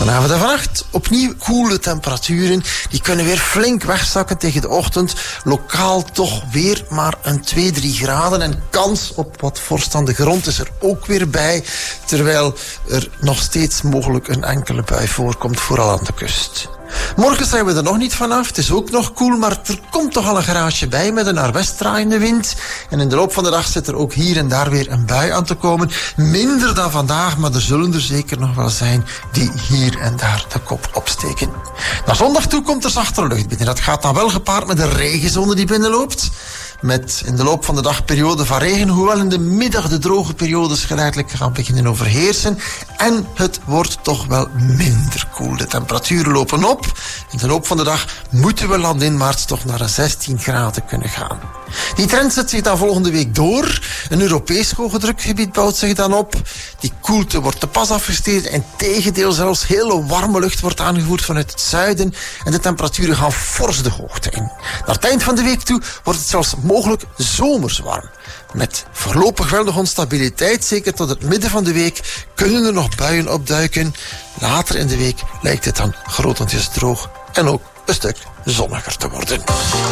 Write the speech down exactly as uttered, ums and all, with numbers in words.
Vanavond en vannacht opnieuw koele temperaturen. Die kunnen weer flink wegzakken tegen de ochtend. Lokaal toch weer maar een twee, drie graden. En kans op wat vorst aan de grond is er ook weer bij. Terwijl er nog steeds mogelijk een enkele bui voorkomt, vooral aan de kust. Morgen zijn we er nog niet vanaf. Het is ook nog koel, maar er komt toch al een graadje bij met een naar west draaiende wind. En in de loop van de dag zit er ook hier en daar weer een bui aan te komen. Minder dan vandaag, maar er zullen er zeker nog wel zijn die hier en daar de kop opsteken. Naar zondag toe komt er zachtere lucht binnen. Dat gaat dan wel gepaard met een regenzone die binnenloopt. Met in de loop van de dag perioden van regen, hoewel in de middag de droge periodes geleidelijk gaan beginnen overheersen. En het wordt toch wel minder koel. De temperaturen lopen op. In de loop van de dag moeten we landinwaarts toch naar een zestien graden kunnen gaan. Die trend zet zich dan volgende week door. Een Europees hoge drukgebied bouwt zich dan op. Die koelte wordt te pas afgesteed. En tegendeel zelfs hele warme lucht wordt aangevoerd vanuit het zuiden. En de temperaturen gaan fors de hoogte in. Naar het eind van de week toe wordt het zelfs mogelijk zomers warm. Met voorlopig wel nog onstabiliteit, zeker tot het midden van de week, kunnen er nog buien opduiken. Later in de week lijkt het dan grotendeels droog en ook een stuk zonniger te worden.